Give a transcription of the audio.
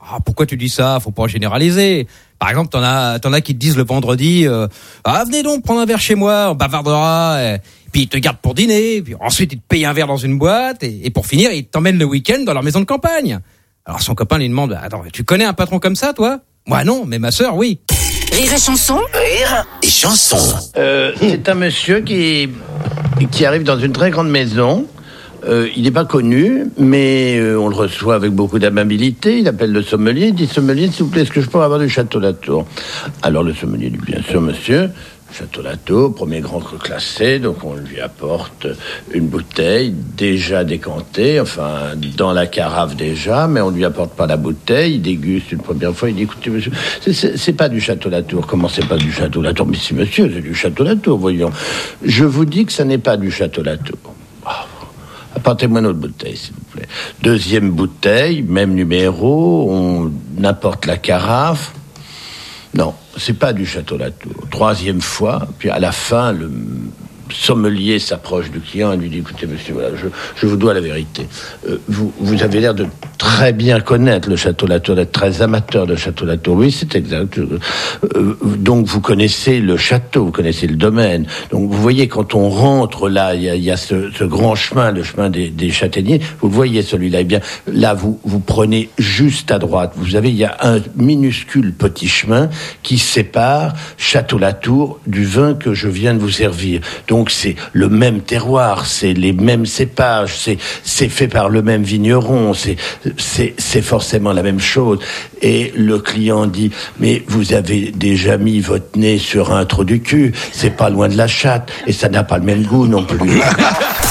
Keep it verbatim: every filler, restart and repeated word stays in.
Ah, pourquoi tu dis ça? Faut pas généraliser. Par exemple, t'en as, t'en as qui te disent le vendredi, euh, ah, venez donc prendre un verre chez moi, on bavardera, et, puis ils te gardent pour dîner, puis ensuite ils te payent un verre dans une boîte, et, et pour finir, ils t'emmènent le week-end dans leur maison de campagne. Alors son copain lui demande, attends, tu connais un patron comme ça, toi? Moi non, mais ma sœur, oui. Rire et chanson. Rire et chanson. Euh, c'est un monsieur qui, qui arrive dans une très grande maison. Euh, il n'est pas connu, mais euh, on le reçoit avec beaucoup d'amabilité. Il appelle le sommelier, il dit « Sommelier, s'il vous plaît, est-ce que je peux avoir du Château Latour ?» Alors le sommelier dit « Bien sûr, monsieur. » Château Latour, premier grand cru classé, donc on lui apporte une bouteille déjà décantée, enfin dans la carafe déjà, mais on lui apporte pas la bouteille, il déguste une première fois, il dit écoutez monsieur, c'est, c'est, c'est pas du Château Latour. Comment c'est pas du Château Latour? Mais si monsieur, c'est du Château Latour, voyons. Je vous dis que ça n'est pas du Château Latour. Oh. Apportez-moi une autre bouteille, s'il vous plaît. Deuxième bouteille, même numéro, on apporte la carafe. Non, c'est pas du Château Latour. Troisième fois, puis à la fin, le sommelier s'approche du client et lui dit écoutez monsieur, voilà, je, je vous dois la vérité. Euh, vous, vous avez l'air de très bien connaître le Château Latour, d'être très amateur de Château Latour. Oui, c'est exact. Euh, donc vous connaissez le château, vous connaissez le domaine. Donc vous voyez quand on rentre là, il y a, y a ce, ce grand chemin, le chemin des, des châtaigniers. Vous le voyez celui-là. Eh bien là, vous vous prenez juste à droite. Vous avez, il y a un minuscule petit chemin qui sépare Château Latour du vin que je viens de vous servir. Donc Donc c'est le même terroir, c'est les mêmes cépages, c'est c'est fait par le même vigneron, c'est c'est c'est forcément la même chose. Et le client dit mais vous avez déjà mis votre nez sur un trou du cul, c'est pas loin de la chatte et ça n'a pas le même goût non plus.